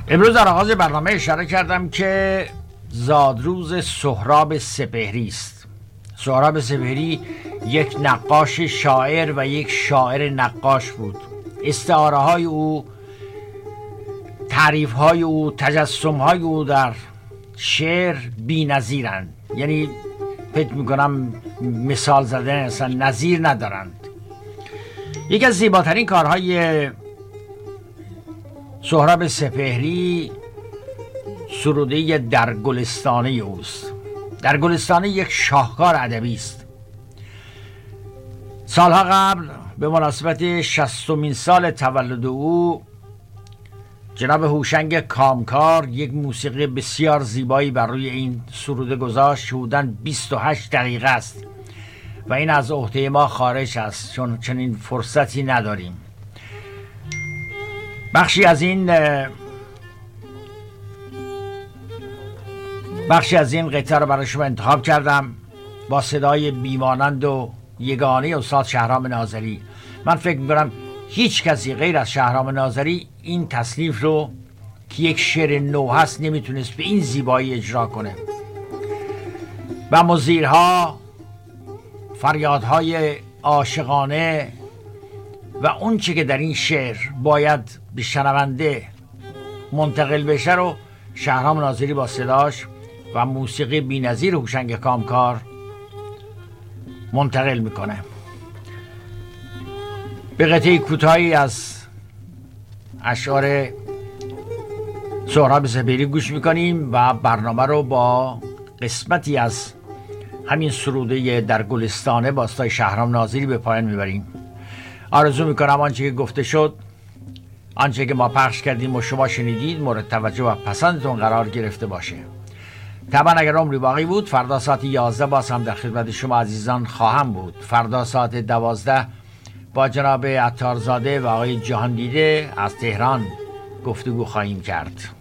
امروز در آغاز برنامه اشاره کردم که زادروز سهراب سپهری است. سهراب سپهری یک نقاش شاعر و یک شاعر نقاش بود. استعاره های او، تعریف های او، تجسم های او در شعر بی نظیرند. یعنی فکر میکنم مثال زدن اصلا نظیر ندارند. یکی از زیباترین کارهای سهراب سپهری سروده در گلستانه اوست. در گلستانه یک شاهکار ادبی است. سالها قبل به مناسبت 60مین سال تولد او جناب هوشنگ کامکار یک موسیقی بسیار زیبایی بر روی این سروده گذاشت. حدوداً 28 دقیقه است و این از عهده ما خارج است چون چنین فرصتی نداریم. بخشی از این قطعه رو برای شما انتخاب کردم با صدای بیمانند و یگانه استاد شهرام ناظری. من فکر می‌کنم هیچ کسی غیر از شهرام ناظری این تصنیف رو که یک شعر نو هست نمیتونست به این زیبایی اجرا کنه. و مزیرها، فریادهای عاشقانه و اون چه که در این شعر باید به شنونده منتقل بشه رو شهرام ناظری با صداش و موسیقی بی‌نظیر هوشنگ کامکار منتقل میکنه. به قطعه کوتاهی از اشعار سهراب سپهری گوش میکنیم و برنامه رو با قسمتی از همین سروده در گلستانه با استاد شهرام ناظری به پایان میبریم. آرزو میکنم آنچه که گفته شد، آنچه که ما پخش کردیم و شما شنیدید مورد توجه و پسندتون قرار گرفته باشه. طبعا اگر عمری باقی بود فردا ساعت 11 باز هم در خدمت شما عزیزان خواهم بود. فردا ساعت 12 با جناب عطارزاده و آقای جهاندیده از تهران گفتگو خواهیم کرد.